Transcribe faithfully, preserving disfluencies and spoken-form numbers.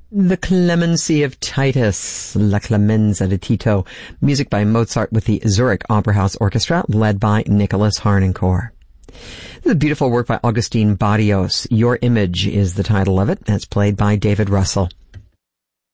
The Clemency of Titus, La Clemenza de Tito, music by Mozart with the Zurich Opera House Orchestra, led by Nicholas Harnoncourt. The beautiful work by Augustine Barrios, Your Image is the title of it, as played by David Russell.